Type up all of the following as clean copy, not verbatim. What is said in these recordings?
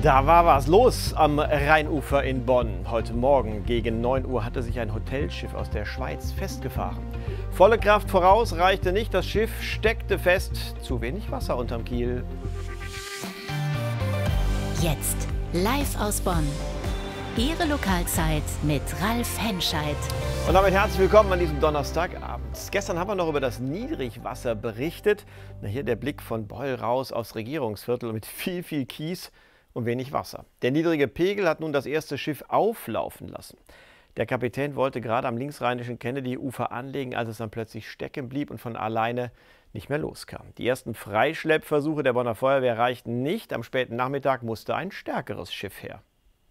Da war was los am Rheinufer in Bonn. Heute Morgen gegen 9 Uhr hatte sich ein Hotelschiff aus der Schweiz festgefahren. Volle Kraft voraus reichte nicht, das Schiff steckte fest. Zu wenig Wasser unterm Kiel. Jetzt live aus Bonn. Ihre Lokalzeit mit Ralf Henscheid. Und damit herzlich willkommen an diesem Donnerstagabend. Gestern haben wir noch über das Niedrigwasser berichtet. Hier der Blick von Beul raus aufs Regierungsviertel mit viel Kies und wenig Wasser. Der niedrige Pegel hat nun das erste Schiff auflaufen lassen. Der Kapitän wollte gerade am linksrheinischen Kennedy-Ufer anlegen, als es dann plötzlich stecken blieb und von alleine nicht mehr loskam. Die ersten Freischleppversuche der Bonner Feuerwehr reichten nicht. Am späten Nachmittag musste ein stärkeres Schiff her.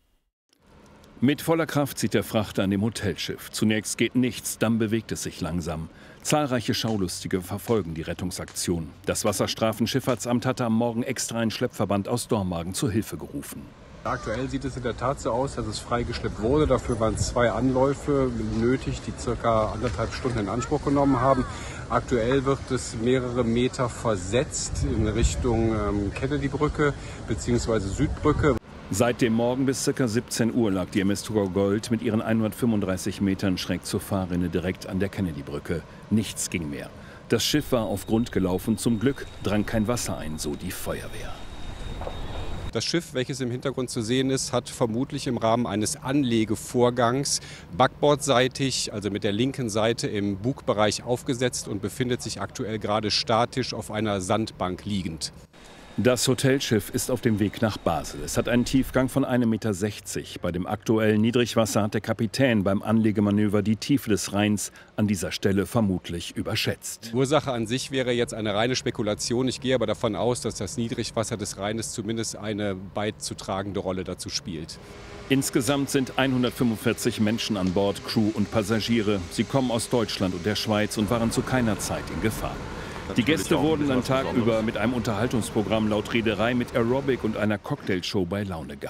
Mit voller Kraft zieht der Frachter an dem Hotelschiff. Zunächst geht nichts, dann bewegt es sich langsam. Zahlreiche Schaulustige verfolgen die Rettungsaktion. Das Wasserstrafenschifffahrtsamt hatte am Morgen extra einen Schleppverband aus Dormagen zur Hilfe gerufen. Aktuell sieht es in der Tat so aus, dass es freigeschleppt wurde. Dafür waren 2 Anläufe nötig, die ca. 1,5 Stunden in Anspruch genommen haben. Aktuell wird es mehrere Meter versetzt in Richtung Kennedy-Brücke bzw. Südbrücke. Seit dem Morgen bis ca. 17 Uhr lag die MS Thurgau Gold mit ihren 135 Metern schräg zur Fahrrinne direkt an der Kennedy-Brücke. Nichts ging mehr. Das Schiff war auf Grund gelaufen. Zum Glück drang kein Wasser ein, so die Feuerwehr. Das Schiff, welches im Hintergrund zu sehen ist, hat vermutlich im Rahmen eines Anlegevorgangs backbordseitig, also mit der linken Seite im Bugbereich aufgesetzt und befindet sich aktuell gerade statisch auf einer Sandbank liegend. Das Hotelschiff ist auf dem Weg nach Basel. Es hat einen Tiefgang von 1,60 Meter. Bei dem aktuellen Niedrigwasser hat der Kapitän beim Anlegemanöver die Tiefe des Rheins an dieser Stelle vermutlich überschätzt. Die Ursache an sich wäre jetzt eine reine Spekulation. Ich gehe aber davon aus, dass das Niedrigwasser des Rheines zumindest eine beizutragende Rolle dazu spielt. Insgesamt sind 145 Menschen an Bord, Crew und Passagiere. Sie kommen aus Deutschland und der Schweiz und waren zu keiner Zeit in Gefahr. Die Gäste wurden den Tag über mit einem Unterhaltungsprogramm laut Reederei mit Aerobic und einer Cocktailshow bei Laune gehalten.